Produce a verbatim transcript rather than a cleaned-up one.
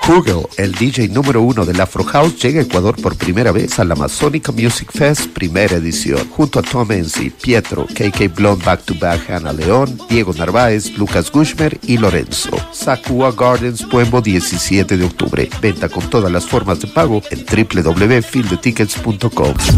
Kugel, el D J número uno del Afro House, llega a Ecuador por primera vez a la Amazonica Music Fest primera edición, junto a Tom Enzi, Pietro, K K Blonde Back to Back, Ana León, Diego Narváez, Lucas Gushmer y Lorenzo. Sakua Gardens, Puembo, diecisiete de octubre. Venta con todas las formas de pago en doble u doble u doble u punto field tickets punto com.